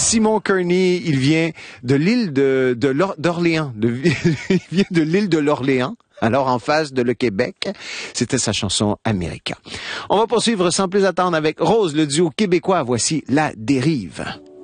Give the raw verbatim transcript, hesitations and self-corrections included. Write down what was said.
Simon Kearney, il vient de l'île de, de l'Or- d'Orléans. De, il vient de l'île de l'Orléans. Alors, en face de le Québec, c'était sa chanson America. On va poursuivre sans plus attendre avec Rose, le duo québécois. Voici La Dérive.